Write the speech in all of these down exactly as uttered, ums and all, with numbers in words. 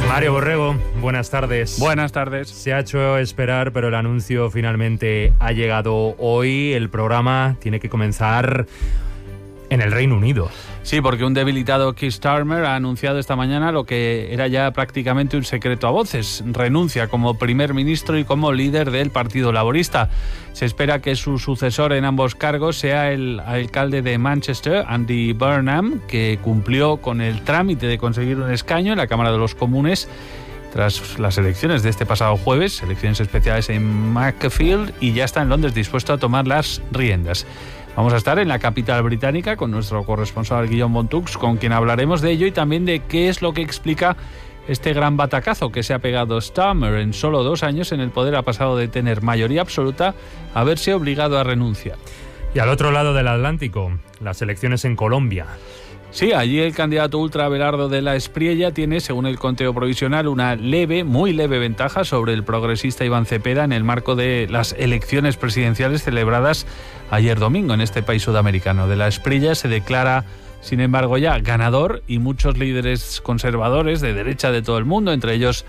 Mario Borrego, buenas tardes. Buenas tardes. Se ha hecho esperar, pero el anuncio finalmente ha llegado hoy. El programa tiene que comenzar en el Reino Unido. Sí, porque un debilitado Keir Starmer ha anunciado esta mañana lo que era ya prácticamente un secreto a voces. Renuncia como primer ministro y como líder del Partido Laborista. Se espera que su sucesor en ambos cargos sea el alcalde de Manchester, Andy Burnham, que cumplió con el trámite de conseguir un escaño en la Cámara de los Comunes tras las elecciones de este pasado jueves, elecciones especiales en Macclesfield, y ya está en Londres dispuesto a tomar las riendas. Vamos a estar en la capital británica con nuestro corresponsal Guillaume Montux, con quien hablaremos de ello y también de qué es lo que explica este gran batacazo que se ha pegado Starmer. En solo dos años en el poder ha pasado de tener mayoría absoluta a verse obligado a renunciar. Y al otro lado del Atlántico, las elecciones en Colombia. Sí, allí el candidato ultra Abelardo de la Espriella tiene, según el conteo provisional, una leve, muy leve ventaja sobre el progresista Iván Cepeda en el marco de las elecciones presidenciales celebradas ayer domingo en este país sudamericano. De la Espriella se declara, sin embargo, ya ganador, y muchos líderes conservadores de derecha de todo el mundo, entre ellos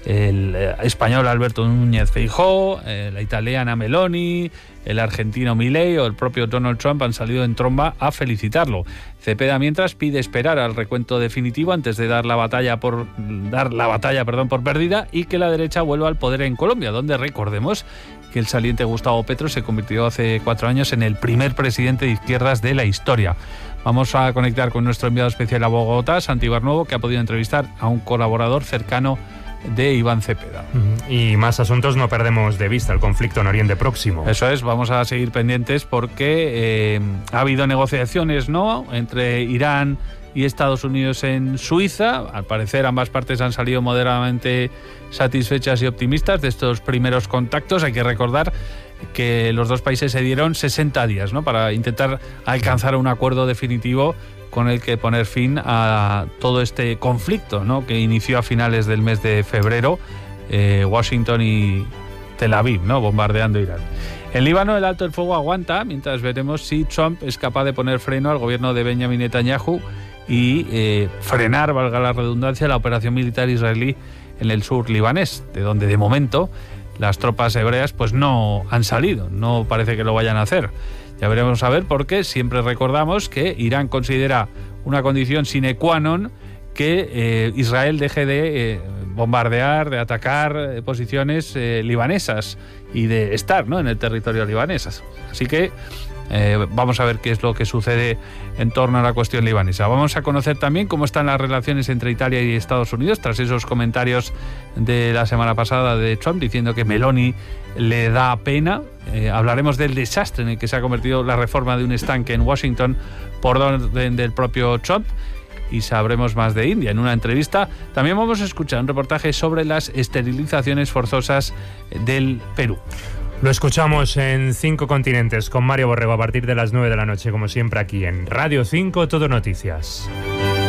el español Alberto Núñez Feijóo, la italiana Meloni, el argentino Milei o el propio Donald Trump han salido en tromba a felicitarlo. Cepeda, mientras, pide esperar al recuento definitivo antes de dar la batalla por dar la batalla, perdón, por perdida, y que la derecha vuelva al poder en Colombia, donde recordemos que el saliente Gustavo Petro se convirtió hace cuatro años en el primer presidente de izquierdas de la historia. Vamos a conectar con nuestro enviado especial a Bogotá, Santi Barnuevo, que ha podido entrevistar a un colaborador cercano de Iván Cepeda. Y más asuntos no perdemos de vista, el conflicto en Oriente Próximo. Eso es, vamos a seguir pendientes porque eh, ha habido negociaciones, ¿no?, entre Irán y Estados Unidos en Suiza. Al parecer ambas partes han salido moderadamente satisfechas y optimistas de estos primeros contactos. Hay que recordar que los dos países se dieron sesenta días, ¿no?, para intentar alcanzar un acuerdo definitivo con el que poner fin a todo este conflicto, ¿no?, que inició a finales del mes de febrero, eh, Washington y Tel Aviv, ¿no?, bombardeando Irán. En Líbano el alto el fuego aguanta, mientras veremos si Trump es capaz de poner freno al gobierno de Benjamin Netanyahu y eh, frenar, valga la redundancia, la operación militar israelí en el sur libanés, de donde de momento las tropas hebreas pues no han salido, no parece que lo vayan a hacer. Ya veremos a ver, porque siempre recordamos que Irán considera una condición sine qua non que eh, Israel deje de eh, bombardear, de atacar eh, posiciones eh, libanesas y de estar, ¿no?, en el territorio libanés. Así que eh, vamos a ver qué es lo que sucede en torno a la cuestión libanesa. Vamos a conocer también cómo están las relaciones entre Italia y Estados Unidos tras esos comentarios de la semana pasada de Trump diciendo que Meloni le da pena. Eh, hablaremos del desastre en el que se ha convertido la reforma de un estanque en Washington por orden del propio Trump, y sabremos más de India en una entrevista. También vamos a escuchar un reportaje sobre las esterilizaciones forzosas del Perú. Lo escuchamos en Cinco Continentes con Mario Borrego a partir de las nueve de la noche, como siempre aquí en Radio cinco Todo Noticias.